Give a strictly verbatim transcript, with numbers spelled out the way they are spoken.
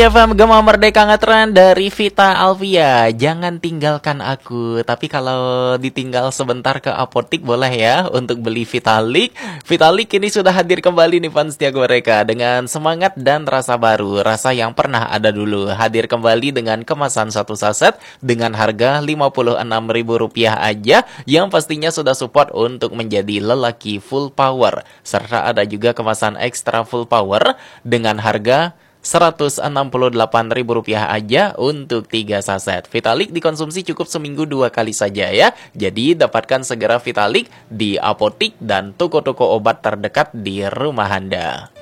F M Gema Merdeka Ngetren dari Vita Alvia. Jangan tinggalkan aku. Tapi kalau ditinggal sebentar ke apotik boleh ya untuk beli Vitalik. Vitalik ini sudah hadir kembali nih fans setia mereka dengan semangat dan rasa baru. Rasa yang pernah ada dulu. Hadir kembali dengan kemasan satu saset dengan harga lima puluh enam ribu rupiah aja, yang pastinya sudah support untuk menjadi lelaki full power. Serta ada juga kemasan ekstra full power dengan harga seratus enam puluh delapan ribu rupiah aja untuk tiga saset. Vitalik dikonsumsi cukup seminggu dua kali saja ya. Jadi dapatkan segera Vitalik di apotik dan toko-toko obat terdekat di rumah Anda.